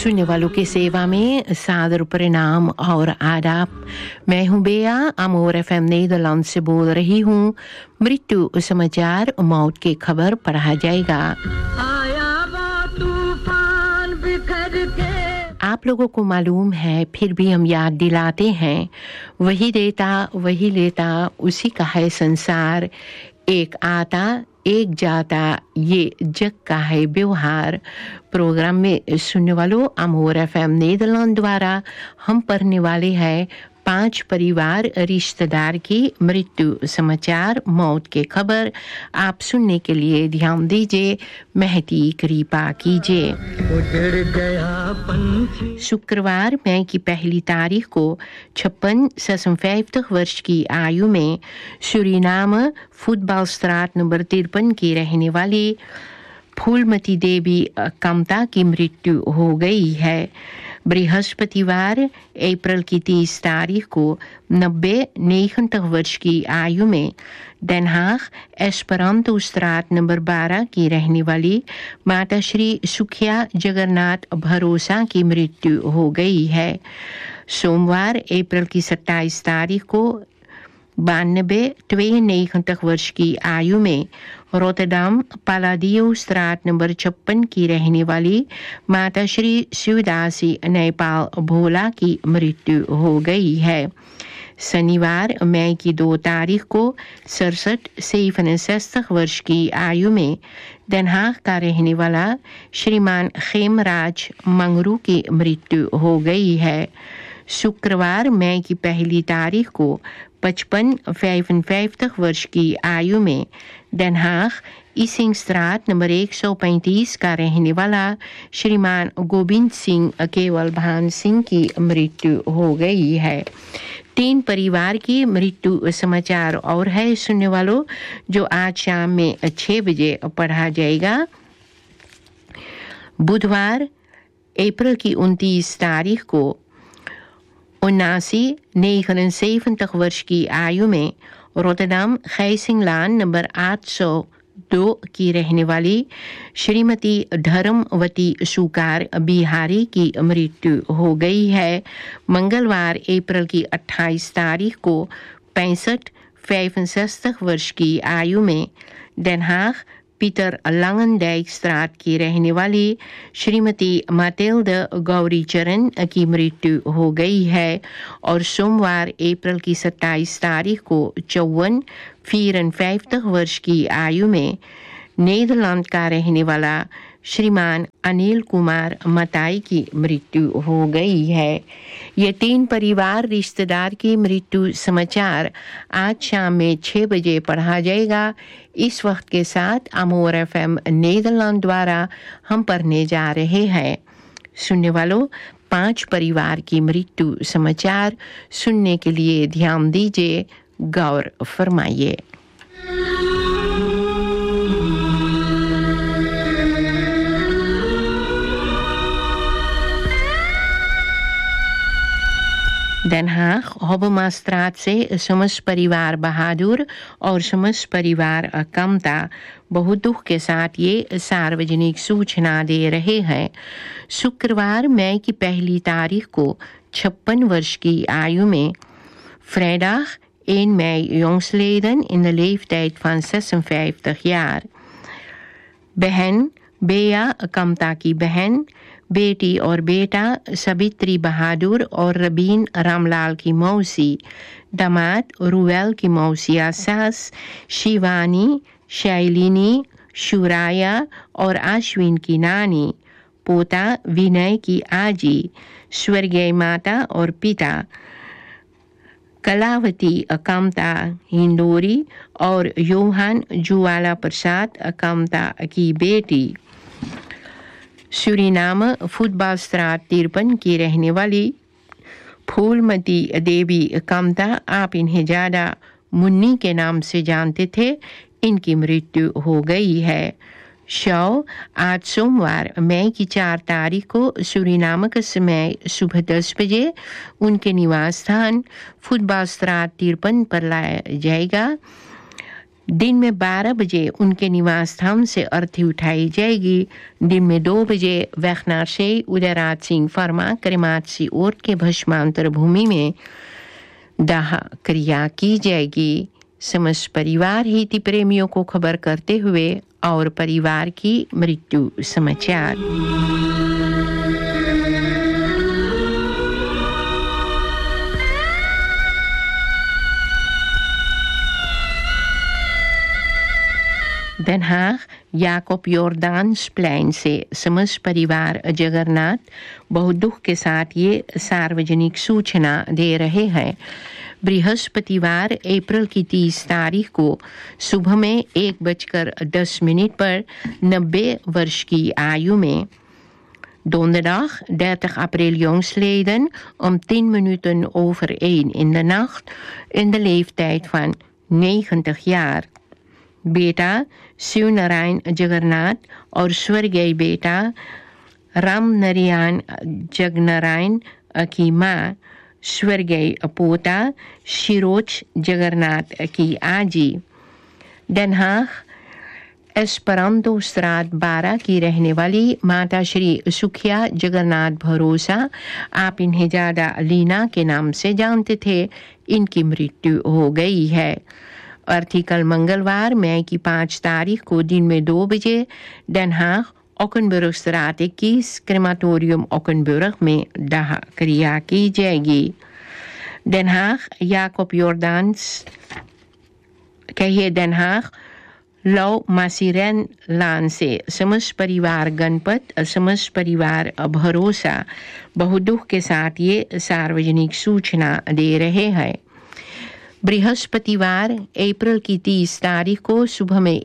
सुनने वालों की सेवा में सादर परिणाम और आदाब। मैं हूं बेया, अमोर एफएम नीदरलैंड से बोल रही हूं। मृत्यु समाचार मौत की खबर पढ़ा जाएगा। आया वो तूफान बिखर के। आप लोगों को मालूम है, फिर भी हम याद दिलाते हैं, वही देता वही लेता, उसी का है संसार। एक आता एक जाता, ये जग का है व्यवहार। प्रोग्राम में सुनने वालों, अमोर एफएम नीदरलैंड द्वारा हम पढ़ने वाले हैं 5 परिवार रिश्तेदार की मृत्यु समाचार मौत के खबर। आप सुनने के लिए ध्यान दीजिए, महती कृपा कीजिए। शुक्रवार मई की पहली तारीख को 56 वर्ष की आयु में सूरीनाम फुटबॉलstraat नंबर 53 की रहने वाली फूलमती देवी कमता की मृत्यु हो गई है। बृहस्पतिवार अप्रैल की 30 तारीख को 90 वर्ष की आयु में Den Haag एस्परांतोstraat नंबर 12 की रहने वाली माता श्री सुखिया जगन्नाथ भरोसा की मृत्यु हो गई है। सोमवार अप्रैल की 27 तारीख को 92 वर्ष की आयु में रोटरडम पालाडियोstraat नंबर 56 की रहने वाली माता श्री शिवदासी नेपाल भोला की मृत्यु हो गई है। शनिवार मई की 2 तारीख को 67 वर्ष की आयु में Den Haag का रहने वाला श्रीमान खेमराज मंगरू की मृत्यु हो गई है। शुक्रवार मई की पहली तारीख को 55 वर्ष की आयु में Den Haag ईसिंगstraat नंबर 135 का रहने वाला श्रीमान गोविंद सिंह केवल भान सिंह की मृत्यु हो गई है। 3 परिवार की मृत्यु समाचार और है सुनने वालों, जो आज शाम में 6 बजे पढ़ा जाएगा। बुधवार अप्रैल की 29 तारीख को 79 वर्ष की आयु में रोटरडम गीसिंगlaan नंबर 802 की रहने वाली श्रीमती धर्मवती सुकार बिहारी की मृत्यु हो गई है। मंगलवार अप्रैल की 28 तारीख को 65 वर्ष की आयु में Den Haag पीटर लांगनडijkstraat की रहने वाली श्रीमती मातेल्दा गौरीचरण की मृत्यु हो गई है। और सोमवार अप्रैल की 27 तारीख को 54 वर्ष की आयु में नीदरलैंड का रहने वाला श्रीमान अनिल कुमार मताई की मृत्यु हो गई है। ये 3 परिवार रिश्तेदार की मृत्यु समाचार आज शाम में 6 बजे पढ़ा जाएगा। इस वक्त के साथ अमोर एफएम नीदरलैंड द्वारा हम पढ़ने जा रहे हैं। सुनने वालों, 5 परिवार की मृत्यु समाचार सुनने के लिए ध्यान दीजिए, गौर फरमाइए। Den Haag होबमाstraat से समस्त परिवार बहादुर और समस्त परिवार कमता बहुत दुख के साथ ये सार्वजनिक सूचना दे रहे हैं। शुक्रवार मई की पहली तारीख को 56 वर्ष की आयु में vrijdag 1 mei jongsleden in de leeftijd van 56 jaar। बहन बेया कमता की बहन, बेटी और बेटा सबित्री बहादुर और रबीन रामलाल की मौसी, दामाद रुवेल की मौसिया सास, शिवानी, शैलिनी, शुराया और अश्विन की नानी, पोता विनय की आजी, स्वर्गीय माता और पिता कलावती कमता हिंदोरी और योहान जुवाला प्रसाद कमता की बेटी, सूरीनाम फुटबॉलstraat 53 की रहने वाली फूलमती देवी कमता, आप इन्हें ज़्यादा मुन्नी के नाम से जानते थे, इनकी मृत्यु हो गई है। शव आज सोमवार मई की 4 तारीख को सूरीनाम का समय सुबह 10 बजे उनके निवास स्थान फुटबॉलstraat 53 पर लाया जाएगा। दिन में 12 बजे उनके निवास स्थान से अर्थी उठाई जाएगी। दिन में 2 बजे वैखनाशे उदयराज सिंह फर्मा करीमातसी ओट के भस्मांतर भूमि में दाह क्रिया की जाएगी। समस्त परिवार हित प्रेमियों को खबर करते हुए और परिवार की मृत्यु समाचार। Den Haag, याकूब योर्दान्स प्लेन से समस्त परिवार जगन्नाथ बहुत दुख के साथ ये सार्वजनिक सूचना दे रहे हैं। बृहस्पतिवार अप्रैल की 30 तारीख को सुबह में 1:10 पर 90 वर्ष की आयु में donderdag 30 april jongsleden om 10 minuten over 1 in de nacht in de leeftijd van 90 jaar। बेटा शिव नारायण जगन्नाथ और स्वर्गीय बेटा राम नारायण जगनारायण की माँ स्वर्गीय पोता शिरोज जगन्नाथ की आजी Den Haag एस्परांतो स्ट्रात 12 की रहने वाली माता श्री सुखिया जगन्नाथ भरोसा, आप इन्हें ज़्यादा लीना के नाम से जानते थे, इनकी मृत्यु हो गई है। अर्थी कल मंगलवार मई की 5 तारीख को दिन में 2 बजे Den Haag ओकनबर्ग स्ट्रात 21 क्रेमाटोरियम ओकनबर्ग में दाह क्रिया की जाएगी। Den Haag याकूब योर्दान्स कहिए Den Haag लौ मासिरेन लान से समस्त परिवार गणपत समस्त परिवार भरोसा बहुत दुख के साथ ये सार्वजनिक सूचना दे रहे हैं। बृहस्पतिवार अप्रैल की 30 तारीख को सुबह में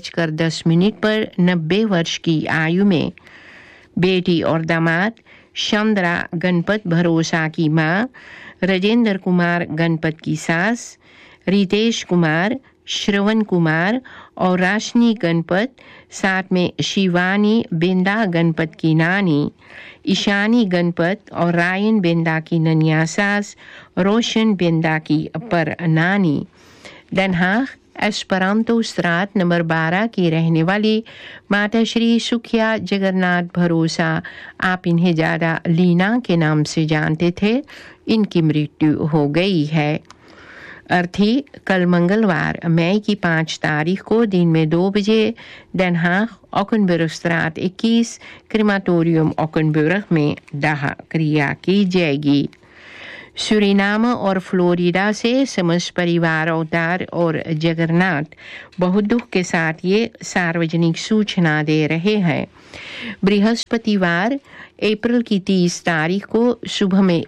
1:10 पर 90 वर्ष की आयु में बेटी और दामाद चंद्रा गणपत भरोसा की मां, राजेंद्र कुमार गणपत की सास, रितेश कुमार, श्रवण कुमार और राशनी गणपत, साथ में शिवानी बेंदा गणपत की नानी, ईशानी गणपत और रायन बेंदा की ननिया सास, रोशन बेंदा की अपर नानी। Den Haag एस्परांतो स्ट्रात नंबर 12 की रहने वाली माता श्री सुखिया जगन्नाथ भरोसा, आप इन्हें ज़्यादा लीना के नाम से जानते थे, इनकी मृत्यु हो गई है। अर्थी कल मंगलवार मई की 5 तारीख को दिन में 2 बजे Den Haag ओकनबर्ग स्ट्रात 21 क्रेमाटोरियम ओकनबर्ग में दाह क्रिया की जाएगी। सूरीनाम और फ्लोरिडा से समस्त परिवार अवतार और जगन्नाथ बहुत दुख के साथ ये सार्वजनिक सूचना दे रहे हैं। बृहस्पतिवार अप्रैल की 30 तारीख को सुबह में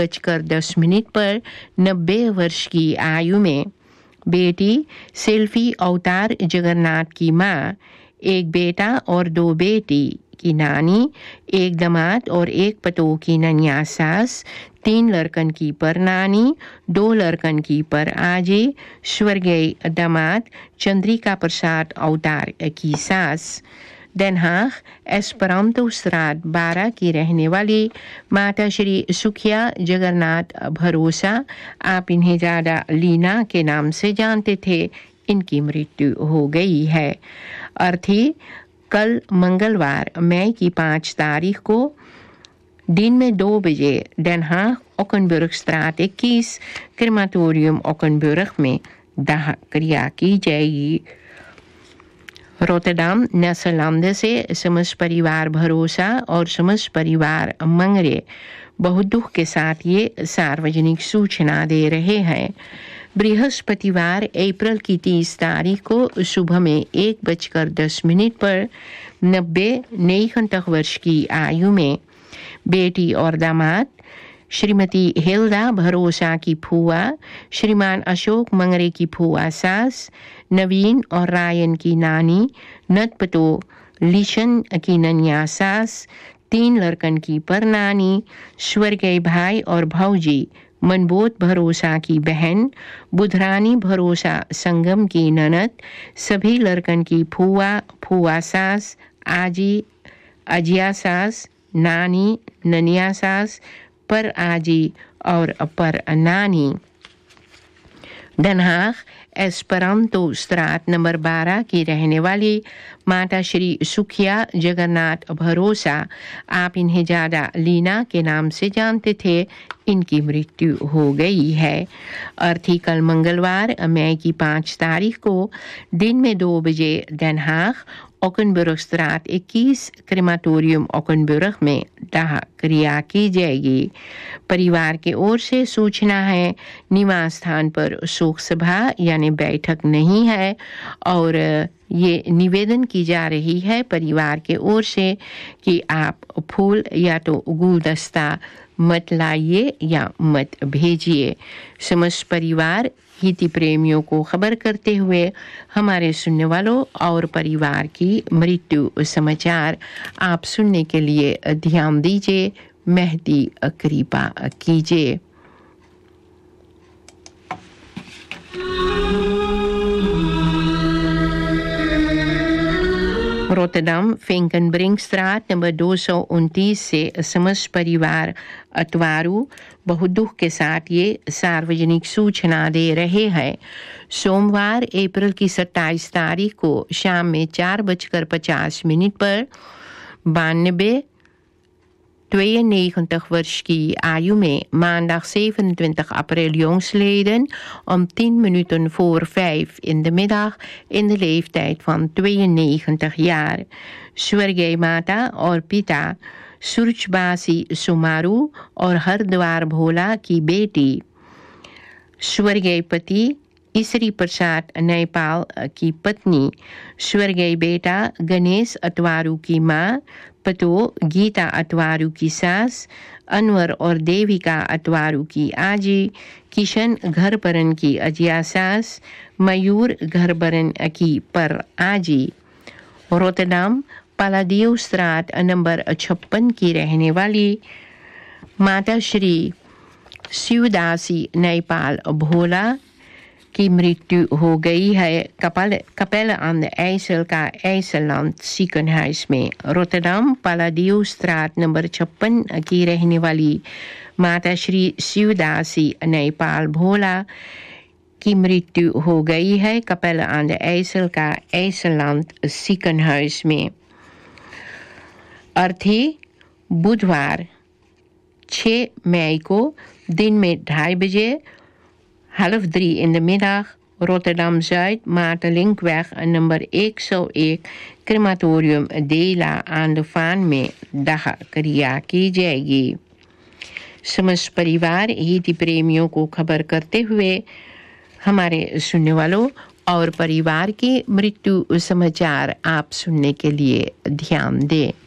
1:10 पर 90 वर्ष की आयु में बेटी सेल्फी अवतार जगन्नाथ की मां, एक बेटा और 2 बेटी की नानी, एक दामाद और एक पतोह की ननिया सास, 3 लड़कन की पर नानी, 2 लड़कन की पर आजी, स्वर्गीय दामाद चंद्रिका प्रसाद अवतार की सास। Den Haag एस्परांतो स्ट्रात 12 की रहने वाली माता श्री सुखिया जगन्नाथ भरोसा, आप इन्हें ज़्यादा लीना के नाम से जानते थे, इनकी मृत्यु हो गई है। अर्थी कल मंगलवार मई की 5 तारीख को दिन में 2 बजे Den Haag ओकनबर्ग स्ट्रात 21 क्रेमाटोरियम ओकनबर्ग में दाह क्रिया की जाएगी। रोटरडाम नेदरलैंड से समस्त परिवार भरोसा और समस्त परिवार मंगरे बहुत दुख के साथ ये सार्वजनिक सूचना दे रहे हैं। बृहस्पतिवार अप्रैल की 30 तारीख को सुबह में 1:10 पर 90 वर्ष की आयु में बेटी और दामाद श्रीमती हिल्दा भरोसा की फुआ, श्रीमान अशोक मंगरे की फुआ सास, नवीन और रायन की नानी, नतपतो लिशन की ननिया सास, 3 लड़कन की पर नानी, स्वर्गीय भाई और भौजी मनबोत भरोसा की बहन, बुधरानी भरोसा संगम की ननद, सभी लड़कन की फुआ, फुआ सास, आजी, अजिया सास, नानी, ननिया सास, पर आजी और पर नानी। Den Haag एस्परांतो स्त्रात नंबर 12 की रहने वाली माता श्री सुखिया जगन्नाथ भरोसा, आप इन्हें ज़्यादा लीना के नाम से जानते थे, इनकी मृत्यु हो गई है। अर्थी कल मंगलवार मई की 5 तारीख को दिन में 2 बजे Den Haag ओकनबुर्गस्ट्रात 21 क्रेमाटोरियम ओकनबुर्ग में दाह क्रिया की जाएगी। परिवार की ओर से सूचना है, निवास स्थान पर शोक सभा यानी बैठक नहीं है और ये निवेदन की जा रही है परिवार के ओर से कि आप फूल या तो गुलदस्ता मत लाइए या मत भेजिए। समस्त परिवार हिती प्रेमियों को खबर करते हुए हमारे सुनने वालों और परिवार की मृत्यु समाचार आप सुनने के लिए ध्यान दीजिए, मेहदी कृपा कीजिए। रोटरडम फिंकनब्रिंगस्ट्रात नंबर 229 से समस्त परिवार अतवारू बहुत दुख के साथ ये सार्वजनिक सूचना दे रहे हैं। सोमवार अप्रैल की 27 तारीख को शाम में 4:50 पर 92 वर्ष की आयु में maandag 27 april jongstleden om 5:10 in de middag in de leeftijd van 92 jaar. स्वर्गीय माता और पिता सूरजबासी सुमारू और हरद्वार भोला की बेटी, स्वर्गीय पति ईसरी प्रसाद नेपाल की पत्नी, स्वर्गीय बेटा गणेश अतवारू की माँ, पतो गीता अतवारू की सास, अनवर और देविका अतवारू की आजी, किशन घरबरन की अजिया सास, मयूर घरबरन की पर आजी। रोटरडम पालाडियोस्ट्रात नंबर 56 की रहने वाली माता श्री शिवदासी नेपाल भोला की मृत्यु हो गई है Capelle aan de IJssel का IJsseland ziekenhuis में। रोटरडम पालाडियोस्ट्रात नंबर 56 की रहने वाली माता श्री शिवदासी नेपाल भोला की मृत्यु हो गई है Capelle aan de IJssel का IJsseland ziekenhuis में। अर्थी बुधवार 6 मई को दिन में 2:30 बजे 2:30 in de middag Rotterdam Zuid Maartenlinkweg number 101 क्रेमाटोरियम della aan de Vaan में दाह क्रिया की जाएगी। समस्त परिवार हिती प्रेमियों को खबर करते हुए हमारे सुनने वालों और परिवार की मृत्यु समाचार आप सुनने के लिए ध्यान दें।